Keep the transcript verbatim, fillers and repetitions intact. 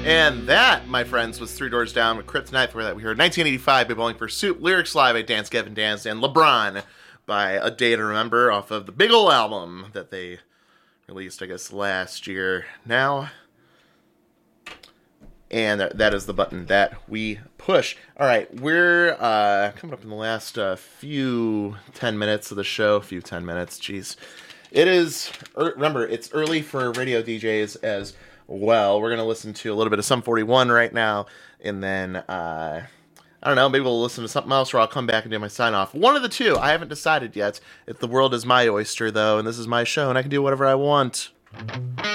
And that, my friends, was Three Doors Down with Kryptonite. Before that, we heard nineteen eighty-five by Bowling for Soup, lyrics live by Dance Gavin Dance, and LeBron by A Day to Remember off of the big ol' album that they released, I guess, last year now. And that, that is the button that we push. All right, we're uh, coming up in the last uh, few ten minutes of the show. A few ten minutes, jeez. It is, er, remember, it's early for radio D Js as well. We're going to listen to a little bit of Sum forty-one right now, and then, uh, I don't know, maybe we'll listen to something else, or I'll come back and do my sign-off. One of the two. I haven't decided yet. If the world is my oyster, though, and this is my show, and I can do whatever I want.